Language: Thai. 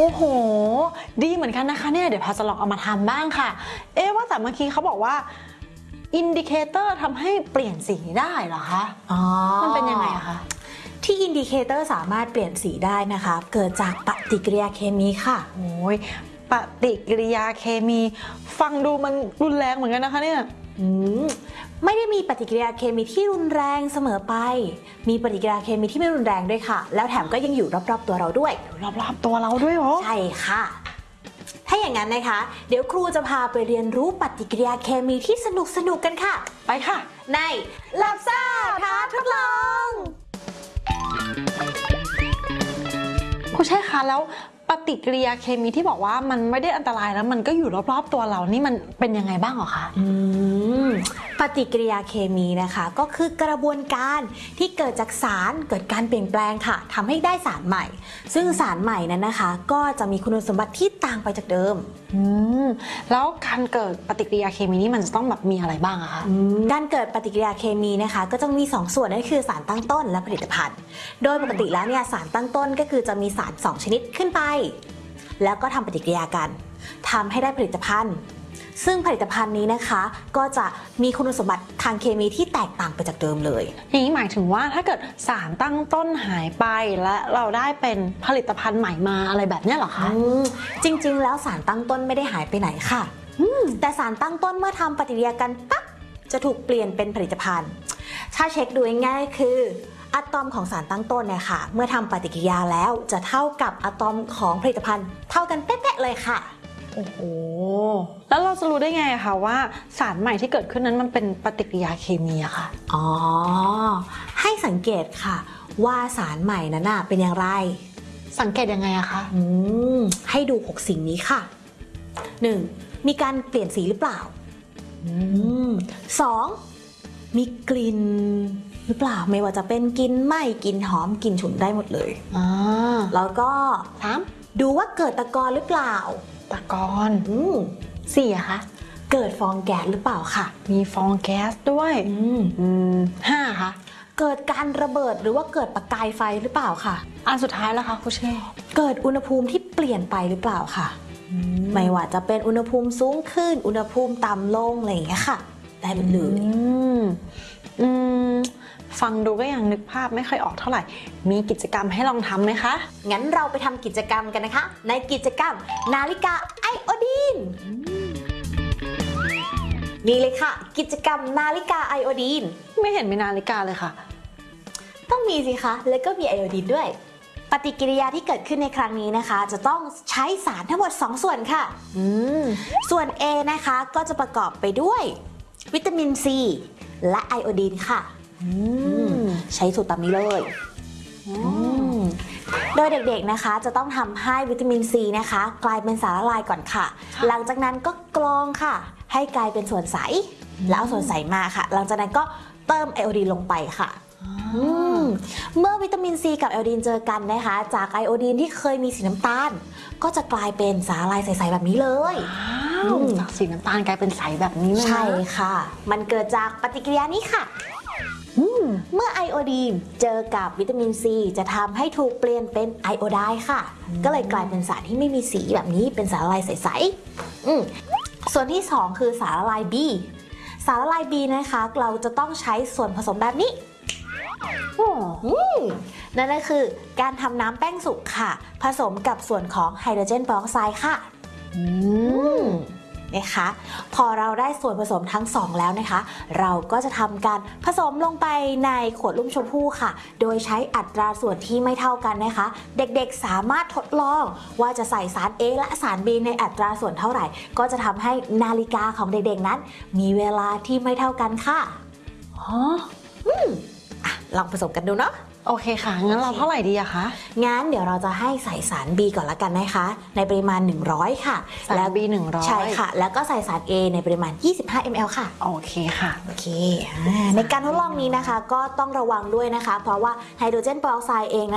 โอ้โหดีเหมือนกันนะคะเนี่ยเดี๋ยวพาจะลองเอามาทำบ้างค่ะว่าแต่เมื่อกี้เขาบอกว่าอินดิเคเตอร์ทำให้เปลี่ยนสีได้เหรอคะมันเป็นยังไงอะคะที่อินดิเคเตอร์สามารถเปลี่ยนสีได้นะคะเกิดจากปฏิกิริยาเคมีค่ะโอ้ยปฏิกิริยาเคมีฟังดูมันรุนแรงเหมือนกันนะคะเนี่ยไม่ได้มีปฏิกิริยาเคมีที่รุนแรงเสมอไปมีปฏิกิริยาเคมีที่ไม่รุนแรงด้วยค่ะแล้วแถมก็ยังอยู่รอบๆตัวเราด้วยรอบๆตัวเราด้วยเหรอใช่ค่ะถ้าอย่างนั้นนะคะเดี๋ยวครูจะพาไปเรียนรู้ปฏิกิริยาเคมีที่สนุกกันค่ะไปค่ะในลับซ่าท้าทดลองครูใช่คะแล้วปฏิกิริยาเคมีที่บอกว่ามันไม่ได้อันตรายแล้วมันก็อยู่รอบๆตัวเรานี่มันเป็นยังไงบ้างหรอคะปฏิกิริยาเคมีนะคะก็คือกระบวนการที่เกิดจากสารเกิดการเปลี่ยนแปลงค่ะทำให้ได้สารใหม่ซึ่งสารใหม่นั้นนะคะก็จะมีคุณสมบัติที่ต่างไปจากเดิมแล้วการเกิดปฏิกิริยาเคมีนี่มันจะต้องแบบมีอะไรบ้างอะคะการเกิดปฏิกิริยาเคมีนะคะก็จะมี2ส่วนนั่นคือสารตั้งต้นและผลิตภัณฑ์โดยปกติแล้วเนี่ยสารตั้งต้นก็คือจะมีสาร2ชนิดขึ้นไปแล้วก็ทำปฏิกิริยากันทำให้ได้ผลิตภัณฑ์ซึ่งผลิตภัณฑ์นี้นะคะก็จะมีคุณสมบัติทางเคมีที่แตกต่างไปจากเดิมเลยอย่างนี้หมายถึงว่าถ้าเกิดสารตั้งต้นหายไปและเราได้เป็นผลิตภัณฑ์ใหม่มาอะไรแบบนี้เหรอคะจริงๆแล้วสารตั้งต้นไม่ได้หายไปไหนค่ะแต่สารตั้งต้นเมื่อทำปฏิกิริยากันปั๊บจะถูกเปลี่ยนเป็นผลิตภัณฑ์ถ้าเช็คดูง่ายๆคืออะตอมของสารตั้งต้นเนี่ยค่ะเมื่อทำปฏิกิริยาแล้วจะเท่ากับอะตอมของผลิตภัณฑ์เท่ากันเป๊ะๆเลยค่ะโอ้โหแล้วเราจะรู้ได้ไงคะว่าสารใหม่ที่เกิดขึ้นนั้นมันเป็นปฏิกิริยาเคมีอะค่ะให้สังเกตค่ะว่าสารใหม่นั้นเป็นอย่างไรสังเกตยังไงอะคะให้ดู6สิ่งนี้ค่ะ 1. มีการเปลี่ยนสีหรือเปล่า 2. มีกลิ่นหรือเปล่าไม่ว่าจะเป็นกลิ่นไหม้กลิ่นหอมกลิ่นฉุนได้หมดเลยแล้วก็ 3. ดูว่าเกิดตะกอนหรือเปล่าตะกอน4อะคะเกิดฟองแก๊สหรือเปล่าค่ะมีฟองแก๊สด้วย5คะเกิดการระเบิดหรือว่าเกิดประกายไฟหรือเปล่าค่ะอันสุดท้ายแล้วคะครูเช่เกิดอุณหภูมิที่เปลี่ยนไปหรือเปล่าค่ะไม่ว่าจะเป็นอุณหภูมิสูงขึ้นอุณหภูมิต่ำลงอะไรอย่างเงี้ยค่ะได้หมดเลยฟังดูก็ยังนึกภาพไม่ค่อยออกเท่าไหร่มีกิจกรรมให้ลองทำไหมคะงั้นเราไปทำกิจกรรมกันนะคะในกิจกรรมนาฬิกาไอโอดีนนี่เลยค่ะกิจกรรมนาฬิกาไอโอดีนไม่เห็นมีนาฬิกาเลยค่ะต้องมีสิคะแล้วก็มีไอโอดีนด้วยปฏิกิริยาที่เกิดขึ้นในครั้งนี้นะคะจะต้องใช้สารทั้งหมด2ส่วนค่ะส่วน A นะคะก็จะประกอบไปด้วยวิตามินซีและไอโอดีนค่ะใช้สูตรตามนี้เลยโดยเด็กๆนะคะจะต้องทำให้วิตามินซีนะคะกลายเป็นสารละลายก่อนค่ะหลังจากนั้นก็กรองค่ะให้กลายเป็นส่วนใสแล้วเอาส่วนใสมาค่ะหลังจากนั้นก็เติมไอโอดีนลงไปค่ะเมื่อวิตามินซีกับไอโอดีนเจอกันนะคะจากไอโอดีนที่เคยมีสีน้ำตาลก็จะกลายเป็นสารละลายใสๆแบบนี้เลยจากสีน้ำตาลกลายเป็นใสแบบนี้เลยใช่ค่ะมันเกิดจากปฏิกิริยานี้ค่ะเมื่อไอโอดีนเจอกับวิตามินซีจะทำให้ถูกเปลี่ยนเป็นไอโอไดน์ค่ะก็เลยกลายเป็นสารที่ไม่มีสีแบบนี้เป็นสารละลายใสๆส่วนที่2คือสารละลาย B สารละลาย B นะคะเราจะต้องใช้ส่วนผสมแบบนี้นั่นก็คือการทำน้ำแป้งสุกค่ะผสมกับส่วนของไฮโดรเจนเปอร์ออกไซด์ค่ะนะคะพอเราได้ส่วนผสมทั้ง2แล้วนะคะเราก็จะทำการผสมลงไปในขวดลุ่มชมพู่ค่ะโดยใช้อัตราส่วนที่ไม่เท่ากันนะคะเด็กๆสามารถทดลองว่าจะใส่สาร A และสาร B ในอัตราส่วนเท่าไหร่ก็จะทำให้นาฬิกาของเด็กๆนั้นมีเวลาที่ไม่เท่ากันค่ะลองผสมกันดูเนาะโอเคค่ะงั้นเราเท่าไหร่ดีอะคะงั้นเดี๋ยวเราจะให้ใส่สาร B ก่อนละกันนะคะในปริมาณ100ค่ะแล้ว B 100 ใช่ค่ะแล้วก็ใส่สาร A ในปริมาณ25 ml ค่ะโอเคค่ะโอเคในการทดลองนี้นะคะก็ต้องระวังด้วยนะคะเพราะว่าไฮโดรเจนเปอร์ออกไซด์เอง